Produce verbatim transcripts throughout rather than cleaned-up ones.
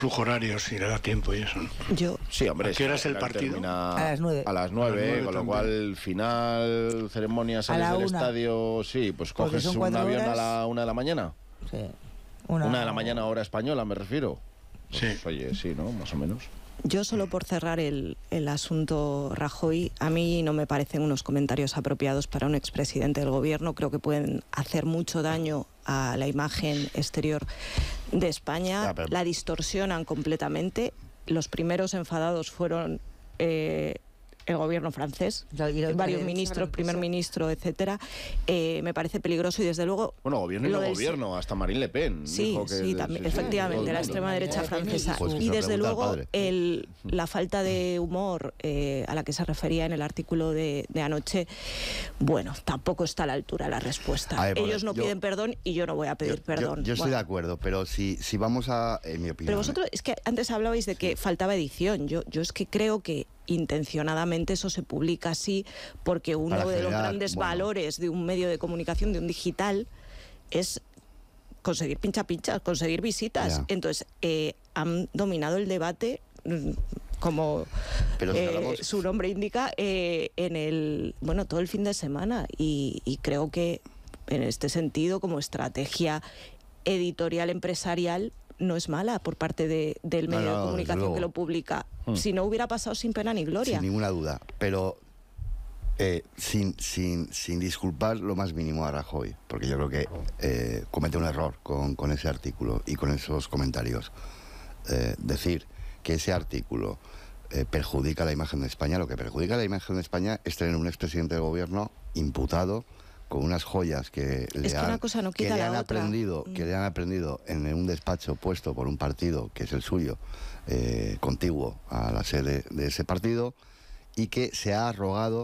flujo horario, si le da tiempo y eso, ¿no? Yo. Sí, hombre. ¿A qué hora es el partido? A las nueve. A las nueve, A las nueve con lo también. cual, final, ceremonia, sales del una. estadio, sí, pues Porque coges son un cuatro avión horas. a la una de la mañana. Sí. Una, Una, de la mañana, hora española, me refiero. Sí. Pues, oye, sí, ¿no? Más o menos. Yo solo por cerrar el, el asunto Rajoy, a mí no me parecen unos comentarios apropiados para un expresidente del gobierno. Creo que pueden hacer mucho daño a la imagen exterior de España. Ya, pero- La distorsionan completamente. Los primeros enfadados fueron eh, el gobierno francés, Y la varios ultraderecha ministros, francesa. primer ministro, etcétera. Eh, me parece peligroso y desde luego... Bueno, gobierno y lo no del- gobierno, hasta Marine Le Pen. Sí, dijo que- sí, también, sí, sí, todo efectivamente, el la mundo. extrema derecha francesa. Pues que se Y lo desde pregunta al luego padre. el, la falta de humor eh, a la que se refería en el artículo de, de anoche, bueno, tampoco está a la altura la respuesta. A ver, Ellos no yo- piden perdón y yo no voy a pedir Yo- perdón. Yo, yo estoy Bueno. de acuerdo, pero si, si vamos a, en mi opinión... Pero vosotros, es que antes hablabais de que faltaba edición. Yo, yo es que creo que intencionadamente eso se publica así porque uno Para de los generar, grandes bueno. valores de un medio de comunicación, de un digital, es conseguir pincha-pinchas, conseguir visitas. Ya. Entonces, eh, han dominado el debate, mm, como Pero si eh, hablamos- su nombre indica, eh, en el, bueno, todo el fin de semana. Y, y creo que en este sentido, como estrategia editorial empresarial, no es mala por parte de, del No, medio no, de desde comunicación luego. que lo publica. Hmm. Si no hubiera pasado sin pena ni gloria. Sin ninguna duda, pero eh, sin, sin, sin disculpar lo más mínimo a Rajoy, porque yo creo que eh, comete un error con, con ese artículo y con esos comentarios. Eh, decir que ese artículo eh, perjudica la imagen de España, lo que perjudica la imagen de España es tener un expresidente de gobierno imputado con unas joyas que le Es que han, una cosa no que quita le la han otra. aprendido, que le han aprendido en un despacho puesto por un partido que es el suyo, eh, contiguo a la sede de ese partido, y que se ha arrogado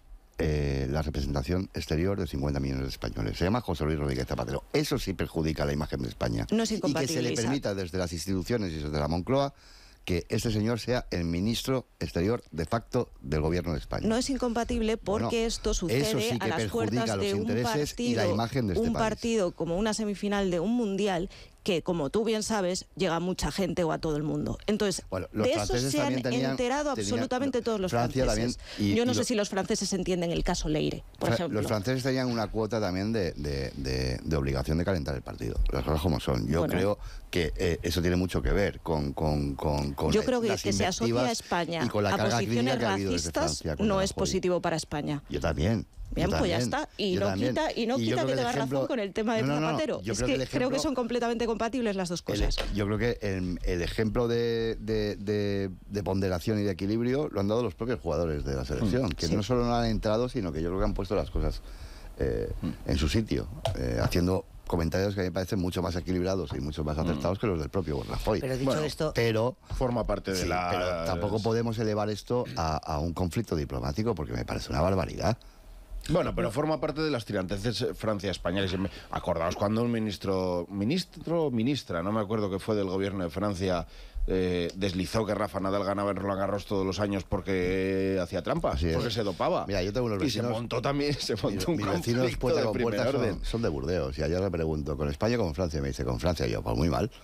eh, la representación exterior de cincuenta millones de españoles. Se llama José Luis Rodríguez Zapatero. Eso sí perjudica la imagen de España. No es y que se le incompatibiliza. permita desde las instituciones y desde la Moncloa que este señor sea el ministro exterior de facto del gobierno de España. No es incompatible porque Bueno, esto sucede eso sí a que las perjudica puertas los de un intereses y la partido, imagen de este un país. partido como una semifinal de un mundial que, como tú bien sabes, llega a mucha gente o a todo el mundo. Entonces, Bueno, los de eso franceses se han también tenían- enterado tenían- absolutamente no, todos los Francia franceses. también, y- Yo no y sé lo- si los franceses entienden el caso Leire, por Fra- ejemplo. Los franceses tenían una cuota también de, de- de- de obligación de calentar el partido. Las cosas como son. Yo Bueno. creo que eh, eso tiene mucho que ver con, con, con, con Yo creo que las que se asocia a invectivas España y con la a carga posiciones crítica que ha habido desde racistas Francia con no es Rajoy. positivo para España. Yo también. Bien, yo pues ya también, está. Y yo no también. quita, y no Y yo quita creo que el tengas ejemplo- razón con el tema de No, no, no, Zapatero. yo Es creo que que el creo que ejemplo- son completamente compatibles las dos El- cosas. yo creo que el, el ejemplo de, de- de- de ponderación y de equilibrio lo han dado los propios jugadores de la selección, que Sí. no solo no han entrado, sino que yo creo que han puesto las cosas eh, en su sitio, eh, haciendo comentarios que a mí me parecen mucho más equilibrados y mucho más acertados que los del propio Rajoy. Pero dicho Bueno, esto, Pero, Forma parte de sí, la... pero tampoco podemos elevar esto a, a un conflicto diplomático porque me parece una barbaridad. Bueno, pero forma parte de las tiranteces Francia-españoles. Acordaos cuando un ministro, ministro o ministra, no me acuerdo que fue del gobierno de Francia, eh, deslizó que Rafa Nadal ganaba en Roland Garros todos los años porque hacía trampas, Así es. porque se dopaba. Mira, yo tengo unos y se vecinos- montó también, se montó un Mis vecinos conflicto puerta de con primer puerta orden. son, son de Burdeos y ayer le pregunto, ¿con España o con Francia? Y me dice, con Francia. Y yo, pues muy mal.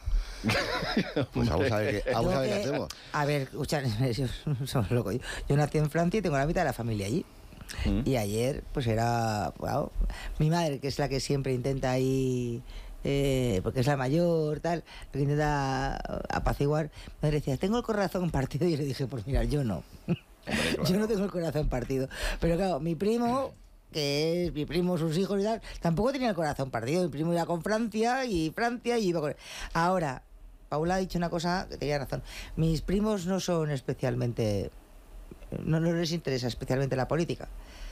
Pues vamos a ver qué, vamos yo a ver qué que- hacemos. a ver, escucha, yo, somos locos. Yo nací en Francia y tengo la mitad de la familia allí. Mm. Y ayer, pues era, wow, mi madre, que es la que siempre intenta ahí, eh, porque es la mayor, tal, que intenta apaciguar, mi madre decía, tengo el corazón partido. Y yo le dije, pues mira, yo no. Hombre, claro. Yo no tengo el corazón partido. Pero claro, mi primo, que es mi primo, sus hijos y tal, tampoco tenía el corazón partido. Mi primo iba con Francia y Francia y iba con... Ahora, Paula ha dicho una cosa que tenía razón. Mis primos no son especialmente... No, no les interesa especialmente la política.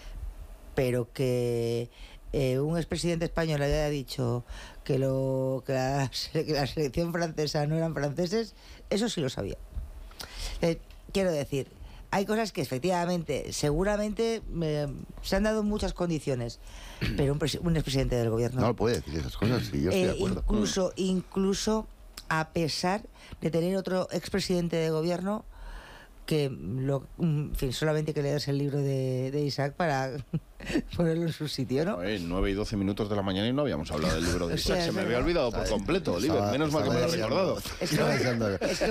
Pero que eh, un expresidente español le haya dicho que, lo, que, la, que la selección francesa no eran franceses, eso sí lo sabía. Eh, quiero decir, hay cosas que efectivamente, seguramente eh, se han dado muchas condiciones, pero un, presi- un expresidente del gobierno... No puede decir esas cosas, sí, yo estoy de Eh, acuerdo. incluso, incluso a pesar de tener otro expresidente de gobierno que lo, en fin, solamente hay que leerse el libro de, de Isaac para ponerlo en su sitio, ¿no? Oye, nueve y doce minutos de la mañana y no habíamos hablado del libro de O sea, Isaac. Se es me había verdad. olvidado por completo, Oliver. Menos mal que me lo has recordado. Es que, es que